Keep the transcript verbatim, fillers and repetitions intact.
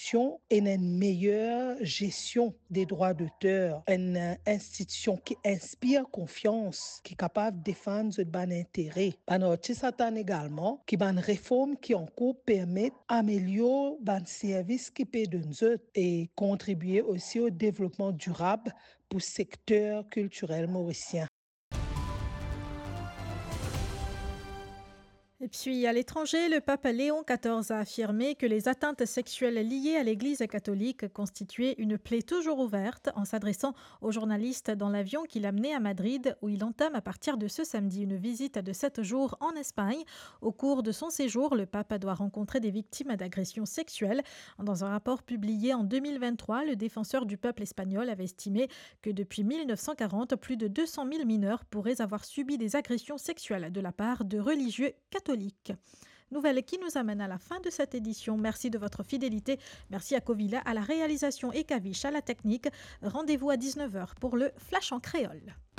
protection et une meilleure gestion des droits d'auteur. Une euh, institution qui inspire confiance, qui est capable de défendre ses bon intérêts. Un artiste attend également qui une réforme qui en cours permet d'améliorer les services qui paient de nous et contribuer aussi au développement durable pour le secteur culturel mauricien. Et puis, à l'étranger, le pape Léon quatorze a affirmé que les atteintes sexuelles liées à l'Église catholique constituaient une plaie toujours ouverte en s'adressant aux journalistes dans l'avion qui l'amenait à Madrid, où il entame à partir de ce samedi une visite de sept jours en Espagne. Au cours de son séjour, le pape doit rencontrer des victimes d'agressions sexuelles. Dans un rapport publié en deux mille vingt-trois, le défenseur du peuple espagnol avait estimé que depuis mille neuf cent quarante, plus de deux cent mille mineurs pourraient avoir subi des agressions sexuelles de la part de religieux catholiques. Nouvelle qui nous amène à la fin de cette édition. Merci de votre fidélité. Merci à Covilla à la réalisation et Kavish à la technique. Rendez-vous à dix-neuf heures pour le Flash en créole.